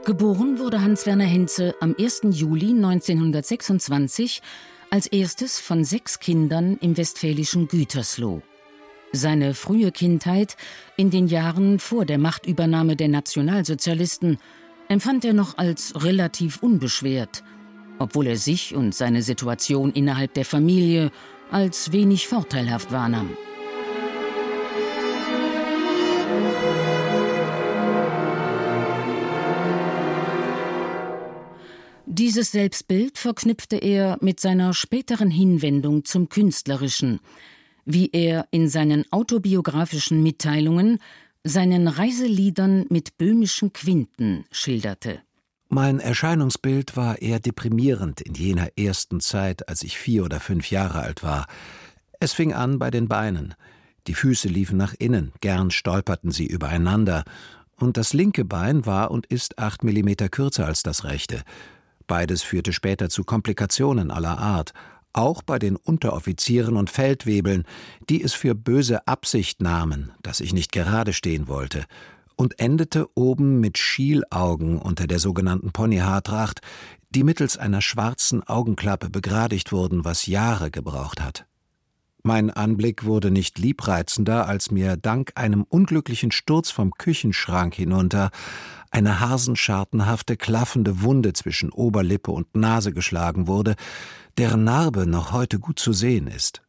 Geboren wurde Hans-Werner Henze am 1. Juli 1926 als erstes von 6 Kindern im westfälischen Gütersloh. Seine frühe Kindheit, in den Jahren vor der Machtübernahme der Nationalsozialisten, empfand er noch als relativ unbeschwert, obwohl er sich und seine Situation innerhalb der Familie als wenig vorteilhaft wahrnahm. Dieses Selbstbild verknüpfte er mit seiner späteren Hinwendung zum Künstlerischen, wie er in seinen autobiografischen Mitteilungen seinen Reiseliedern mit böhmischen Quinten schilderte. Mein Erscheinungsbild war eher deprimierend in jener ersten Zeit, als ich 4 oder 5 Jahre alt war. Es fing an bei den Beinen. Die Füße liefen nach innen, gern stolperten sie übereinander. Und das linke Bein war und ist 8 Millimeter kürzer als das rechte. Beides führte später zu Komplikationen aller Art, auch bei den Unteroffizieren und Feldwebeln, die es für böse Absicht nahmen, dass ich nicht gerade stehen wollte, und endete oben mit Schielaugen unter der sogenannten Ponyhaartracht, die mittels einer schwarzen Augenklappe begradigt wurden, was Jahre gebraucht hat. Mein Anblick wurde nicht liebreizender, als mir dank einem unglücklichen Sturz vom Küchenschrank hinunter eine hasenschartenhafte, klaffende Wunde zwischen Oberlippe und Nase geschlagen wurde, deren Narbe noch heute gut zu sehen ist.